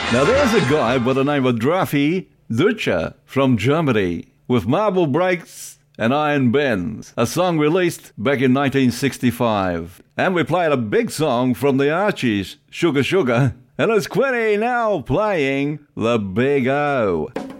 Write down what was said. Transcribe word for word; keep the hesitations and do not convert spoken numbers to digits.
Now there's a guy by the name of Drafi Dutcher from Germany with Marble Breaks and Iron Bends, a song released back in nineteen sixty-five. And we played a big song from the Archies, Sugar Sugar, and it's Quinny now playing The Big O.